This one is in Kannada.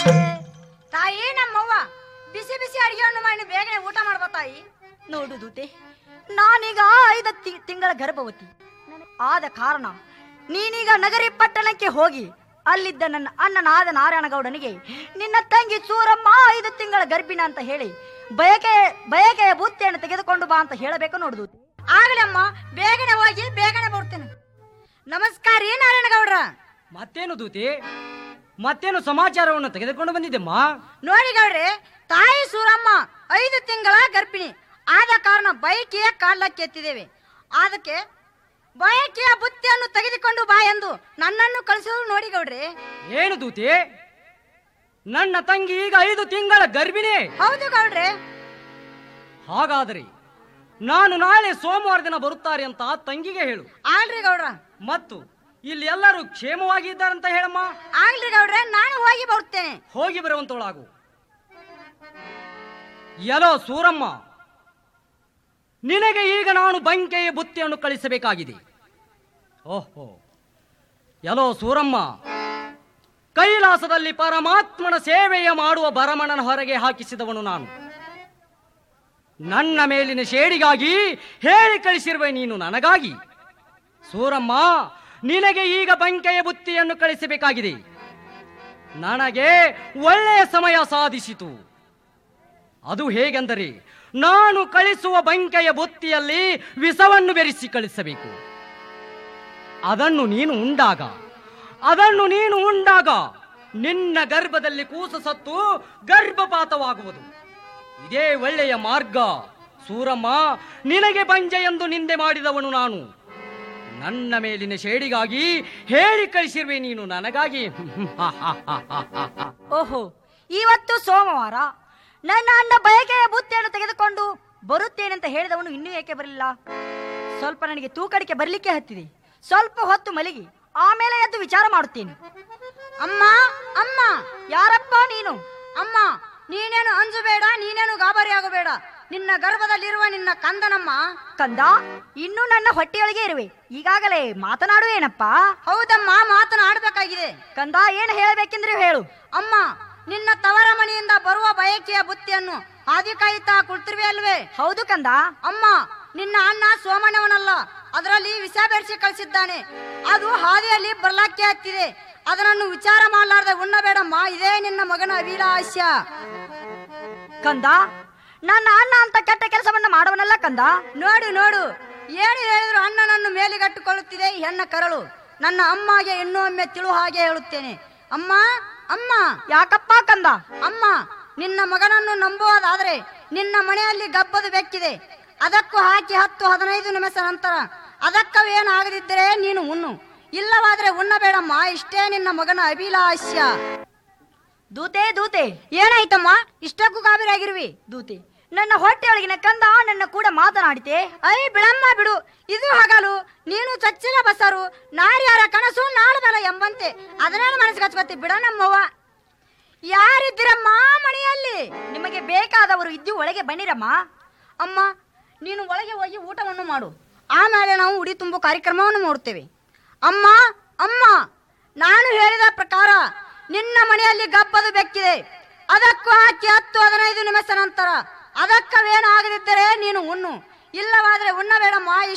ತಾಯಿ ನಮ್ಮವ್ವ ಬಿಸಿ ಬಿಸಿ ಅಡಿಗೆಯನ್ನು ಮಾಡಿ ಬೇಗನೆ ಊಟ ಮಾಡ್ಬೋ ತಾಯಿ. ನೋಡು ದೂತೆ, ನಾನೀಗ 5 ತಿಂಗಳ ಗರ್ಭವತಿ. ಆದ ಕಾರಣ ನೀನೀಗ ನಗರಿ ಪಟ್ಟಣಕ್ಕೆ ಹೋಗಿ ಅಲ್ಲಿದ್ದ ನನ್ನ ಅಣ್ಣನಾದ ನಾರಾಯಣಗೌಡನಿಗೆ ನಿನ್ನ ತಂಗಿ ಸೂರಮ್ಮ 5 ತಿಂಗಳ ಗರ್ಭಿಣ ಅಂತ ಹೇಳಿ ಬಯಕೆಯ ಬುತ್ತಿಯನ್ನು ತೆಗೆದುಕೊಂಡು ಬಾ ಅಂತ ಹೇಳಬೇಕು. ನೋಡುದು ಆಗಲಮ್ಮ, ಬೇಗನೆ ಹೋಗಿ ಬೇಗನೆ ಬರ್ತೇನೆ. ನಮಸ್ಕಾರ ನಾರಾಯಣಗೌಡ್ರ. ಮತ್ತೇನು ದೂತಿ, ಮತ್ತೇನು ಸಮಾಚಾರವನ್ನು ತೆಗೆದುಕೊಂಡು ಬಂದಿದ್ದೆಮ್ಮ? ನೋಡಿ ಗೌಡ್ರೆ, ತಾಯಿ ಸೂರಮ್ಮ 5 ತಿಂಗಳ ಗರ್ಭಿಣಿ ಆದ ಕಾರಣ ಬಯಕೆಯ ಕಾಲಕ್ಕೆ ಎತ್ತಿದ್ದೇವೆ. ಅದಕ್ಕೆ ಬಯಕೆಯ ಬುತ್ತಿಯನ್ನು ತೆಗೆದುಕೊಂಡು ಬಾ ಎಂದು ನನ್ನನ್ನು ಕಳಿಸೋದು ನೋಡಿ ಗೌಡ್ರೆ. ಏನು ದೂತಿ, ನನ್ನ ತಂಗಿ ಈಗ 5 ತಿಂಗಳ ಗರ್ಭಿಣಿ? ಹೌದು ಗೌಡ್ರೆ. ಹಾಗಾದರೆ ನಾನು ನಾಳೆ ಸೋಮವಾರ ದಿನ ಬರುತ್ತಾರೆ ಅಂತ ತಂಗಿಗೆ ಹೇಳು. ಆಗ್ಲಿ ಗೌಡ್ರ. ಮತ್ತು ಇಲ್ಲಿ ಎಲ್ಲರೂ ಕ್ಷೇಮವಾಗಿ ಇದ್ದಾರಂತ ಹೇಳಮ್ಮ. ಆಗ್ಲಿ ಗೌಡ್ರೆ, ನಾನು ಹೋಗಿ ಬರುತ್ತೇನೆ. ಹೋಗಿ ಬರುವಂತವಳಾಗು. ಎಲ್ಲೋ ಸೂರಮ್ಮ, ನಿನಗೆ ಈಗ ನಾನು ಬಂಕೆಯ ಬುತ್ತಿಯನ್ನು ಕಳಿಸಬೇಕಾಗಿದೆ. ಓಹೋ, ಎಲ್ಲೋ ಸೂರಮ್ಮ, ಕೈಲಾಸದಲ್ಲಿ ಪರಮಾತ್ಮನ ಸೇವೆಯ ಮಾಡುವ ಭರಮಣನ ಹೊರಗೆ ಹಾಕಿಸಿದವನು ನಾನು. ನನ್ನ ಮೇಲಿನ ಶೇಡಿಗಾಗಿ ಹೇಳಿ ಕಳಿಸಿರುವೆ ನೀನು ನನಗಾಗಿ. ಸೂರಮ್ಮ, ನಿನಗೆ ಈಗ ಬಂಕೆಯ ಬುತ್ತಿಯನ್ನು ಕಳಿಸಬೇಕಾಗಿದೆ. ನನಗೆ ಒಳ್ಳೆಯ ಸಮಯ ಸಾಧಿಸಿತು. ಅದು ಹೇಗೆಂದರೆ, ನಾನು ಕಳಿಸುವ ಬಂಕೆಯ ಬುತ್ತಿಯಲ್ಲಿ ವಿಷವನ್ನು ಬೆರೆಸಿ ಕಳಿಸಬೇಕು. ಅದನ್ನು ನೀನು ಉಂಡಾಗ ನಿನ್ನ ಗರ್ಭದಲ್ಲಿ ಕೂಸು ಸತ್ತು ಗರ್ಭಪಾತವಾಗುವುದು. ಇದೇ ಒಳ್ಳೆಯ ಮಾರ್ಗ. ಸೂರಮ್ಮ, ನಿನಗೆ ಬಂಜೆ ಎಂದು ನಿಂದೆ ಮಾಡಿದವನು ನಾನು. ನನ್ನ ಮೇಲಿನ ಶೇಡಿಗಾಗಿ ಹೇಳಿ ಕಳಿಸಿರುವೆ ನೀನು ನನಗಾಗಿ. ಓಹೋ, ಇವತ್ತು ಸೋಮವಾರ. ನನ್ನ ಅಣ್ಣ ಬಯಕೆಯ ಬುತ್ತಿಯನ್ನು ತೆಗೆದುಕೊಂಡು ಬರುತ್ತೇನೆಂತ ಹೇಳಿದವನು ಇನ್ನೂ ಏಕೆ ಬರಲಿಲ್ಲ? ಸ್ವಲ್ಪ ನನಗೆ ತೂಕಡಿಕೆ ಬರಲಿಕ್ಕೆ ಹತ್ತಿದೆ. ಸ್ವಲ್ಪ ಹೊತ್ತು ಮಲಗಿ ಆಮೇಲೆ ಎದ್ದು ವಿಚಾರ ಮಾಡುತ್ತೇನೆ. ಅಮ್ಮ ಅಮ್ಮ. ಯಾರಪ್ಪ ನೀನು? ಅಮ್ಮ, ನೀನೇನು ಅಂಜಬೇಡ, ನೀನೇನು ಗಾಬರಿ ಆಗಬೇಡ. ನಿನ್ನ ಗರ್ಭದಲ್ಲಿರುವ ನಿನ್ನ ಕಂದನಮ್ಮ. ಕಂದ, ಇನ್ನೂ ನನ್ನ ಹೊಟ್ಟೆಯೊಳಗೆ ಇರುವೆ. ಈಗಾಗಲೇ ಮಾತನಾಡುವೇನಪ್ಪ? ಹೌದಮ್ಮ, ಮಾತನಾಡಬೇಕಾಗಿದೆ. ಕಂದ, ಏನು ಹೇಳಬೇಕೆಂದ್ರೆ ಹೇಳು. ಅಮ್ಮ, ನಿನ್ನ ತವರ ಮನೆಯಿಂದ ಬರುವ ಬಯಕೆಯ ಬುತ್ತಿಯನ್ನು ಹಾದಿ ಕಾಯುತ್ತಾ ಕುಳಿತಿರುವೆ ಅಲ್ವೇ? ಹೌದು ಕಂದ. ಅಮ್ಮ, ನಿನ್ನ ಅಣ್ಣ ಸೋಮಣ್ಣವನಲ್ಲ, ಅದರಲ್ಲಿ ವಿಷ ಬೆರೆಸಿ ಕಳಿಸಿದ್ದಾನೆ. ಅದು ಹಾದಿಯಲ್ಲಿ ಬರ್ಲಾಕ್ಕೆ ಹತ್ತಿದೆ. ಅದನ್ನು ವಿಚಾರ ಮಾಡಲಾರ್ದೆ ಉಣ್ಣಬೇಡಮ್ಮ. ಇದೇ ನಿನ್ನ ಮಗನ ಅಭಿಲಾಷ್ಯ. ಕಂದ, ನನ್ನ ಅಣ್ಣ ಅಂತ ಕೆಟ್ಟ ಕೆಲಸವನ್ನ ಮಾಡವನಲ್ಲ ಕಂದ. ನೋಡು ನೋಡು, ಏನು ಹೇಳಿದ್ರು ಅಣ್ಣನನ್ನು ಮೇಲಿಗಟ್ಟುಕೊಳ್ಳುತ್ತಿದೆ ಈ ಹೆಣ್ಣ ಕರಳು. ನನ್ನ ಅಮ್ಮಗೆ ಇನ್ನೂ ಒಮ್ಮೆ ತಿಳು ಹಾಗೆ ಹೇಳುತ್ತೇನೆ. ಅಮ್ಮ ಅಮ್ಮ. ಯಾಕಪ್ಪ ಕಂದ? ಅಮ್ಮ, ನಿನ್ನ ಮಗನನ್ನು ನಂಬುವುದಾದರೆ ನಿನ್ನ ಮನೆಯಲ್ಲಿ ಗಬ್ಬದ ಬೆಕ್ಕಿದೆ. ಅದಕ್ಕೂ ಹಾಕಿ 10-15 ನಿಮಿಷ ನಂತರ ಅದಕ್ಕವೇನಾಗದಿದ್ದರೆ ನೀನು ಉಣ್ಣು, ಇಲ್ಲವಾದ್ರೆ ಉಣ್ಣಬೇಡಮ್ಮ. ಇಷ್ಟೇ ನಿನ್ನ ಮಗನ ಅಭಿಲಾಷ್ಯ. ದೂತೆ ದೂತೆ, ಏನಾಯ್ತಮ್ಮ ಇಷ್ಟಕ್ಕೂ ಗಾಬರಿ ಆಗಿರುವಿ? ದೂತೆ, ನನ್ನ ಹೊಟ್ಟೆಯೊಳಗಿನ ಕಂದ ನನ್ನ ಕೂಡ ಮಾತನಾಡಿತೆ. ಐ ಬಿಡಮ್ಮ ಬಿಡು, ಇದು ಹಗಲು, ನೀನು ಚಚ್ಚಿನ ಬಸರು, ನಾರ್ಯಾರ ಕನಸು ನಾಳು ಬಲ ಎಂಬಂತೆ. ಅದನ್ನೇನು ಮನಸ್ಸಿಗೆ ಹಚ್ಕೊತಿ ಬಿಡ ನಮ್ಮವ್ವ. ಯಾರಿದ್ದೀರಮ್ಮ ಮನೆಯಲ್ಲಿ? ನಿಮಗೆ ಬೇಕಾದವರು ಇದ್ದು ಒಳಗೆ ಬನ್ನಿರಮ್ಮ. ಅಮ್ಮ, ನೀನು ಒಳಗೆ ಹೋಗಿ ಊಟವನ್ನು ಮಾಡು. ಆಮೇಲೆ ನಾವು ಉಡಿ ತುಂಬು ಕಾರ್ಯಕ್ರಮವನ್ನು ಮಾಡುತ್ತೇವೆ. ಅಮ್ಮ ಅಮ್ಮ, ನಾನು ಹೇಳಿದ ಪ್ರಕಾರ ನಿನ್ನ ಮನೆಯಲ್ಲಿ ಗಬ್ಬದು ಬೆಕ್ಕಿದೆ. ಅದಕ್ಕೂ ಹಾಕಿ 10-15 ನಿಮಿಷ ನಂತರ ಅದಕ್ಕವೇನಾಗದಿದ್ದರೆ ನೀನು ಉಣ್ಣು, ಇಲ್ಲವಾದ್ರೆ ಉಣ್ಣಬೇಡಮ್ಮ.